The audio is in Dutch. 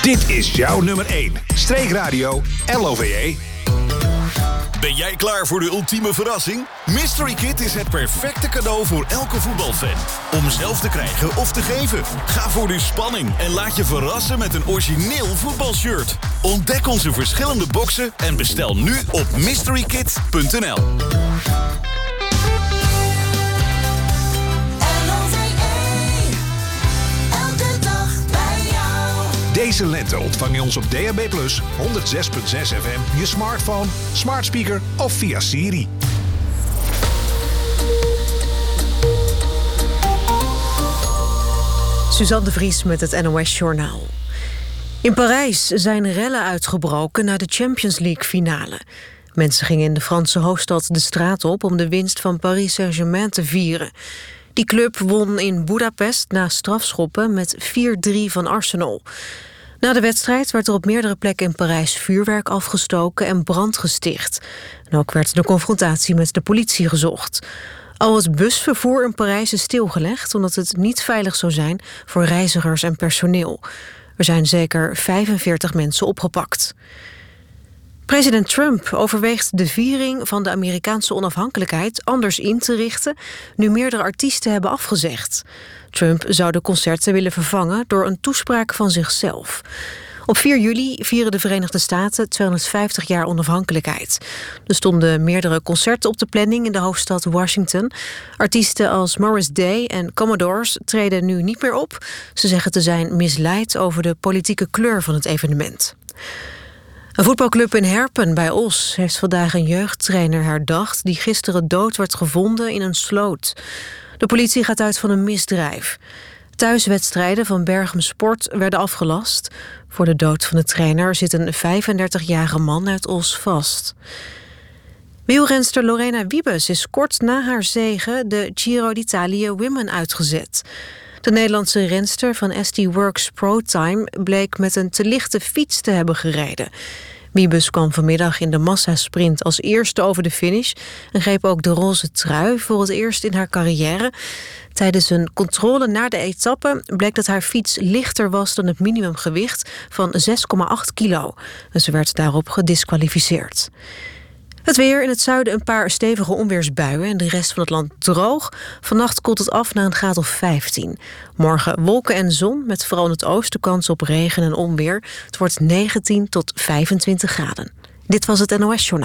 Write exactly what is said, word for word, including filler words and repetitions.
Dit is jouw nummer één. Streekradio L O V E. Ben jij klaar voor de ultieme verrassing? Mystery Kit is het perfecte cadeau voor elke voetbalfan. Om zelf te krijgen of te geven. Ga voor de spanning en laat je verrassen met een origineel voetbalshirt. Ontdek onze verschillende boxen en bestel nu op mystery kit punt n l. Deze lente ontvang je ons op D A B plus, honderd zes komma zes F M, je smartphone, smart speaker of via Siri. Suzanne de Vries met het N O S-journaal. In Parijs zijn rellen uitgebroken na de Champions League finale. Mensen gingen in de Franse hoofdstad de straat op om de winst van Paris Saint-Germain te vieren. Die club won in Budapest na strafschoppen met vier drie van Arsenal. Na de wedstrijd werd er op meerdere plekken in Parijs vuurwerk afgestoken en brand gesticht. En ook werd de confrontatie met de politie gezocht. Al het busvervoer in Parijs is stilgelegd omdat het niet veilig zou zijn voor reizigers en personeel. Er zijn zeker vijfenveertig mensen opgepakt. President Trump overweegt de viering van de Amerikaanse onafhankelijkheid anders in te richten, nu meerdere artiesten hebben afgezegd. Trump zou de concerten willen vervangen door een toespraak van zichzelf. Op vier juli vieren de Verenigde Staten tweehonderdvijftig jaar onafhankelijkheid. Er stonden meerdere concerten op de planning in de hoofdstad Washington. Artiesten als Morris Day en Commodores treden nu niet meer op. Ze zeggen te zijn misleid over de politieke kleur van het evenement. Een voetbalclub in Herpen bij Os heeft vandaag een jeugdtrainer herdacht die gisteren dood werd gevonden in een sloot. De politie gaat uit van een misdrijf. Thuiswedstrijden van Berchem Sport werden afgelast. Voor de dood van de trainer zit een vijfendertigjarige man uit Os vast. Wielrenster Lorena Wiebes is kort na haar zege de Giro d'Italia Women uitgezet. De Nederlandse renster van S T Works ProTime bleek met een te lichte fiets te hebben gereden. Wiebes kwam vanmiddag in de massasprint als eerste over de finish en greep ook de roze trui voor het eerst in haar carrière. Tijdens een controle na de etappe bleek dat haar fiets lichter was dan het minimumgewicht van zes komma acht kilo. En ze werd daarop gediskwalificeerd. Het weer, in het zuiden een paar stevige onweersbuien en de rest van het land droog. Vannacht koelt het af naar een graad of vijftien. Morgen wolken en zon, met vooral in het oosten kans op regen en onweer. Het wordt negentien tot vijfentwintig graden. Dit was het N O S-journaal.